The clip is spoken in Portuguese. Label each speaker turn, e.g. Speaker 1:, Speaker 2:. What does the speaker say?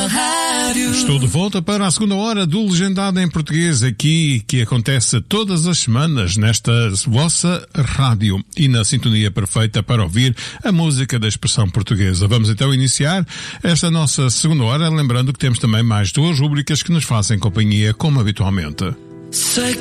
Speaker 1: rádio.
Speaker 2: Estou de volta para a segunda hora do Legendado em Português, aqui, que acontece todas as semanas nesta vossa rádio e na sintonia perfeita para ouvir a música da expressão portuguesa. Vamos então iniciar esta nossa segunda hora, lembrando que temos também mais duas rubricas que nos fazem companhia, como habitualmente.
Speaker 1: Sei